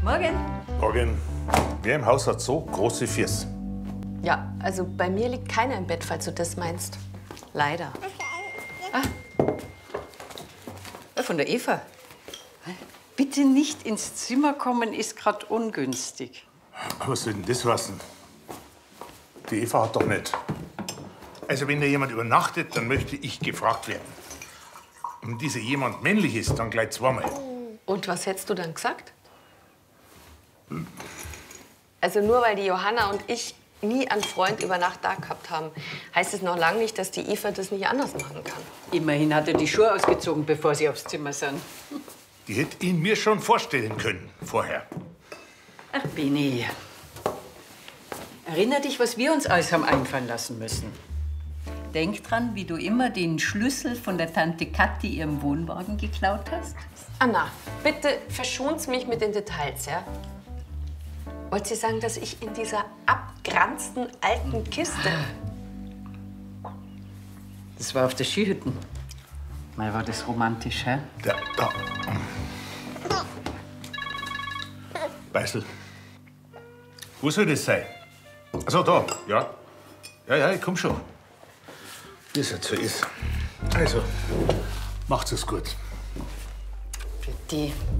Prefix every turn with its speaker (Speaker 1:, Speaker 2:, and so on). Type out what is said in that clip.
Speaker 1: Morgen.
Speaker 2: Morgen. Wer im Haus hat so große Füße?
Speaker 3: Ja, also bei mir liegt keiner im Bett, falls du das meinst. Leider.
Speaker 1: Von der Eva. Bitte nicht ins Zimmer kommen, ist gerade ungünstig.
Speaker 2: Was soll denn das heißen? Die Eva hat doch nicht. Also wenn da jemand übernachtet, dann möchte ich gefragt werden. Und dieser jemand männlich ist, dann gleich zweimal.
Speaker 3: Und was hättest du dann gesagt? Also nur weil die Johanna und ich nie einen Freund über Nacht da gehabt haben, heißt es noch lange nicht, dass die Eva das nicht anders machen kann.
Speaker 1: Immerhin hat er die Schuhe ausgezogen, bevor sie aufs Zimmer sind.
Speaker 2: Die hätte ihn mir schon vorstellen können, vorher.
Speaker 1: Ach, Beni. Erinner dich, was wir uns alles haben einfallen lassen müssen. Denk dran, wie du immer den Schlüssel von der Tante Kathi ihrem Wohnwagen geklaut hast.
Speaker 3: Anna, bitte verschonst mich mit den Details, ja? Wollt Sie sagen, dass ich in dieser abgeranzten alten Kiste...
Speaker 1: Das war auf der Skihütte. Mal war das romantisch, hä?
Speaker 2: Da. Weißl. Wo soll das sein? Achso, da. Ja. Ja, ich komm schon. Wie es jetzt so ist. Also, macht's es gut.
Speaker 3: Bitte.